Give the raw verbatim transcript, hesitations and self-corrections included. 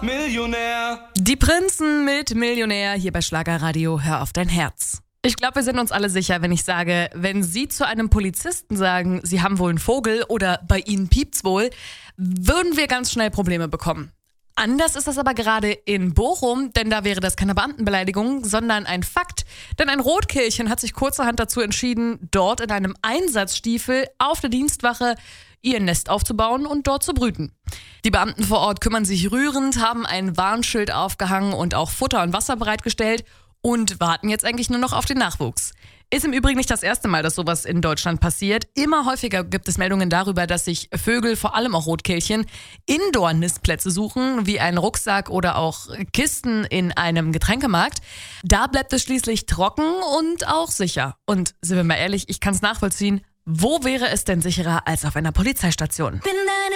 Millionär. Die Prinzen mit Millionär hier bei Schlagerradio. Hör auf dein Herz. Ich glaube, wir sind uns alle sicher, wenn ich sage, wenn Sie zu einem Polizisten sagen, Sie haben wohl einen Vogel oder bei Ihnen piept's wohl, würden wir ganz schnell Probleme bekommen. Anders ist das aber gerade in Bochum, denn da wäre das keine Beamtenbeleidigung, sondern ein Fakt. Denn ein Rotkehlchen hat sich kurzerhand dazu entschieden, dort in einem Einsatzstiefel auf der Dienstwache ihr Nest aufzubauen und dort zu brüten. Die Beamten vor Ort kümmern sich rührend, haben ein Warnschild aufgehangen und auch Futter und Wasser bereitgestellt und warten jetzt eigentlich nur noch auf den Nachwuchs. Ist im Übrigen nicht das erste Mal, dass sowas in Deutschland passiert. Immer häufiger gibt es Meldungen darüber, dass sich Vögel, vor allem auch Rotkehlchen, Indoor-Nistplätze suchen, wie einen Rucksack oder auch Kisten in einem Getränkemarkt. Da bleibt es schließlich trocken und auch sicher. Und sind wir mal ehrlich, ich kann es nachvollziehen, wo wäre es denn sicherer als auf einer Polizeistation? Bin deine